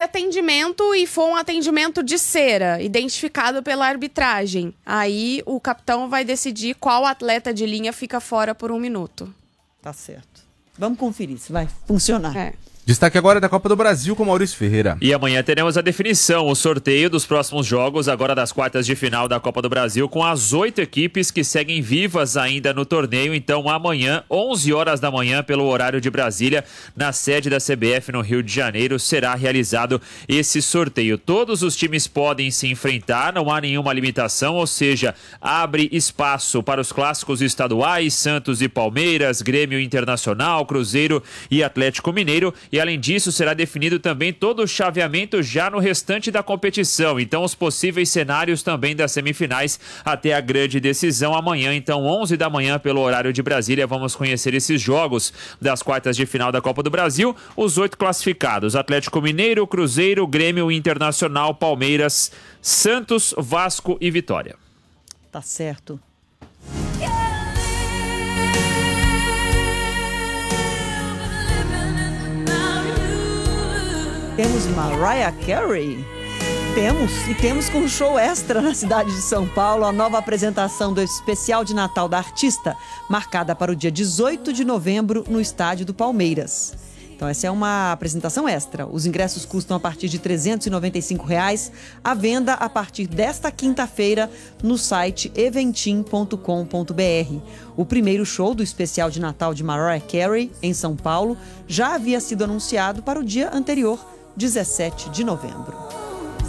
atendimento e for um atendimento de cera, identificado pela arbitragem, aí o capitão vai decidir qual atleta de linha fica fora por 1 minuto. Tá certo. Vamos conferir se vai funcionar. Destaque agora da Copa do Brasil com Maurício Ferreira. E amanhã teremos a definição, o sorteio dos próximos jogos, agora das quartas de final da Copa do Brasil, com as 8 equipes que seguem vivas ainda no torneio. Então amanhã, 11 horas da manhã, pelo horário de Brasília, na sede da CBF no Rio de Janeiro, será realizado esse sorteio. Todos os times podem se enfrentar, não há nenhuma limitação, ou seja, abre espaço para os clássicos estaduais, Santos e Palmeiras, Grêmio Internacional, Cruzeiro e Atlético Mineiro. E além disso, será definido também todo o chaveamento já no restante da competição. Então, os possíveis cenários também das semifinais até a grande decisão amanhã. Então, 11 da manhã, pelo horário de Brasília, vamos conhecer esses jogos das quartas de final da Copa do Brasil. Os 8 classificados: Atlético Mineiro, Cruzeiro, Grêmio Internacional, Palmeiras, Santos, Vasco e Vitória. Tá certo. Temos Mariah Carey? Temos com um show extra na cidade de São Paulo, a nova apresentação do especial de Natal da artista, marcada para o dia 18 de novembro no estádio do Palmeiras. Então essa é uma apresentação extra. Os ingressos custam a partir de R$ 395, à venda a partir desta quinta-feira no site eventim.com.br. O primeiro show do especial de Natal de Mariah Carey, em São Paulo, já havia sido anunciado para o dia anterior, 17 de novembro.